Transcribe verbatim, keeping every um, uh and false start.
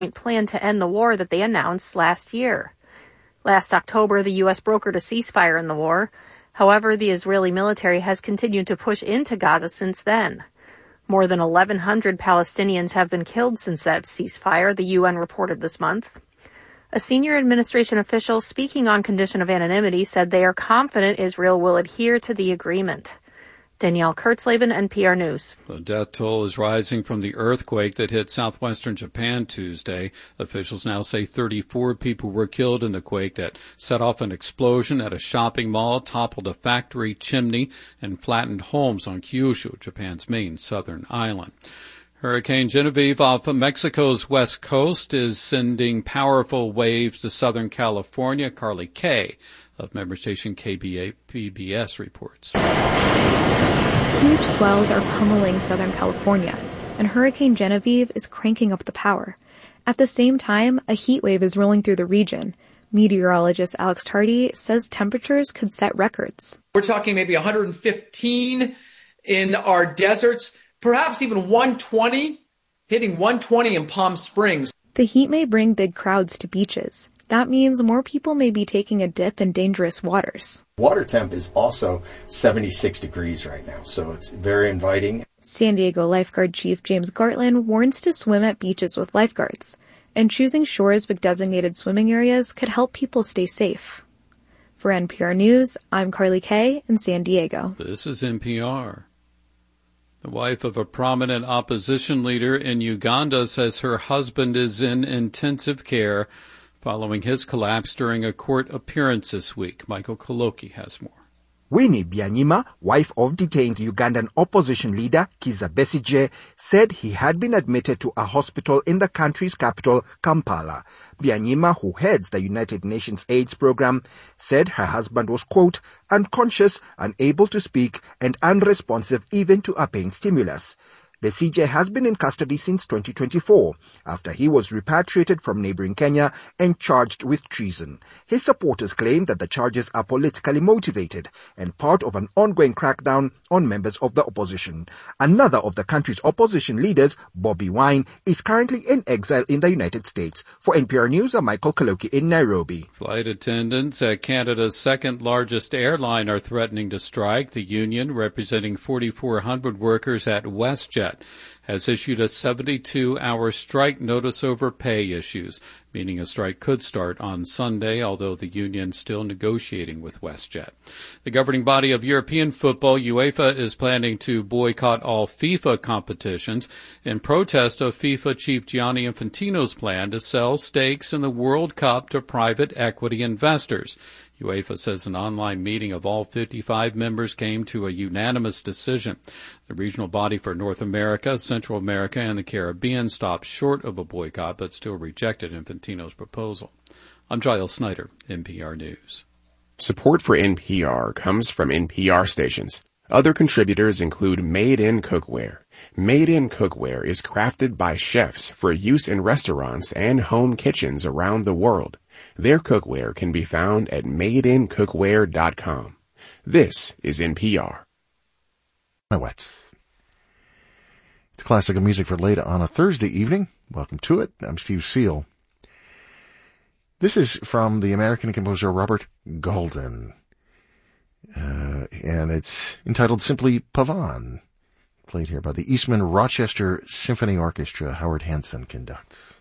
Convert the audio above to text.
plan to end the war that they announced last year. Last October, the U S brokered a ceasefire in the war. However, the Israeli military has continued to push into Gaza since then. More than eleven hundred Palestinians have been killed since that ceasefire, the U N reported this month. A senior administration official speaking on condition of anonymity said they are confident Israel will adhere to the agreement. Danielle Kurtzleben, N P R News. The death toll is rising from the earthquake that hit southwestern Japan Tuesday. Officials now say thirty-four people were killed in the quake that set off an explosion at a shopping mall, toppled a factory chimney, and flattened homes on Kyushu, Japan's main southern island. Hurricane Genevieve off of Mexico's west coast is sending powerful waves to southern California. Carly Kay of member station K B B S reports. Huge swells are pummeling Southern California, and Hurricane Genevieve is cranking up the power. At the same time, a heat wave is rolling through the region. Meteorologist Alex Tardy says temperatures could set records. We're talking maybe one hundred fifteen in our deserts, perhaps even one twenty, hitting one twenty in Palm Springs. The heat may bring big crowds to beaches. That means more people may be taking a dip in dangerous waters. Water temp is also seventy-six degrees right now, so it's very inviting. San Diego Lifeguard Chief James Gartland warns to swim at beaches with lifeguards, and choosing shores with designated swimming areas could help people stay safe. For N P R News, I'm Carly Kay in San Diego. This is N P R. The wife of a prominent opposition leader in Uganda says her husband is in intensive care following his collapse during a court appearance this week. Michael Koloki has more. Winnie Byanyima, wife of detained Ugandan opposition leader Kizza Besigye, said he had been admitted to a hospital in the country's capital, Kampala. Byanyima, who heads the United Nations AIDS program, said her husband was, quote, unconscious, unable to speak, and unresponsive even to a pain stimulus. Besigye has been in custody since twenty twenty-four, after he was repatriated from neighboring Kenya and charged with treason. His supporters claim that the charges are politically motivated and part of an ongoing crackdown on members of the opposition. Another of the country's opposition leaders, Bobi Wine, is currently in exile in the United States. For N P R News, I'm Michael Koloki in Nairobi. Flight attendants at Canada's second largest airline are threatening to strike. The union, representing forty-four hundred workers at WestJet, has issued a seventy-two hour strike notice over pay issues, meaning a strike could start on Sunday, although the union's still negotiating with WestJet. The governing body of European football, UEFA, is planning to boycott all FIFA competitions in protest of FIFA chief Gianni Infantino's plan to sell stakes in the World Cup to private equity investors. UEFA says an online meeting of all fifty-five members came to a unanimous decision. The regional body for North America, Central America, and the Caribbean stopped short of a boycott but still rejected Infantino's proposal. I'm Giles Snyder, N P R News. Support for N P R comes from N P R stations. Other contributors include Made in Cookware. Made in Cookware is crafted by chefs for use in restaurants and home kitchens around the world. Their cookware can be found at made in cookware dot com. This is N P R. My wet. It's classical music for late on a Thursday evening. Welcome to it. I'm Steve Seal. This is from the American composer Robert Golden. Uh, and it's entitled simply Pavan. Played here by the Eastman Rochester Symphony Orchestra. Howard Hanson conducts.